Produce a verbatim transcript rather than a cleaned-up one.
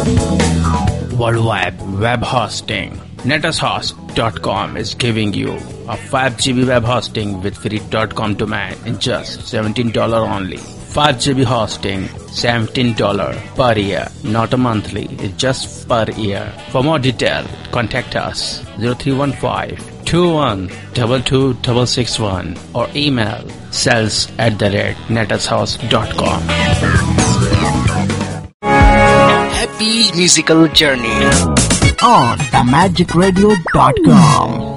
Worldwide web hosting. Netushost dot com is giving you a five G B web hosting with free .com domain in just seventeen dollars only. five G B hosting, seventeen dollars per year, not a monthly, it's just per year. For more detail, contact us zero three one five, two one two two six six one or email sales at the rate netushost dot com. Happy musical journey on the magic radio dot com.